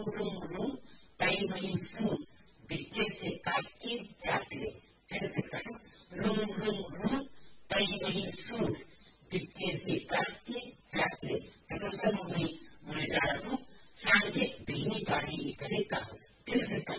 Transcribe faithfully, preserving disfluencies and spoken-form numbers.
rum rum டைமணி சூ பிக்கெட்ஸை காட்டி சாட்டிலே எடுத்துக்கணும். ரும் ரும் ரும் டைமணி சூ பிக்கெட்ஸை காட்டி சாட்டிலே உங்களை உங்களை